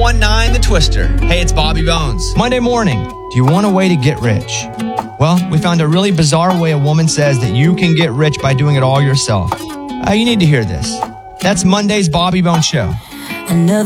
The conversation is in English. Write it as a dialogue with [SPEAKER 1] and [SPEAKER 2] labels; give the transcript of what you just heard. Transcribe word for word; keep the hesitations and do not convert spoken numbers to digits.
[SPEAKER 1] one nine The Twister. Hey, it's Bobby Bones.
[SPEAKER 2] Monday morning, do you want a way to get rich? Well, we found a really bizarre way a woman says that you can get rich by doing it all yourself. Uh, you need to hear this. That's Monday's Bobby Bones Show.
[SPEAKER 3] Another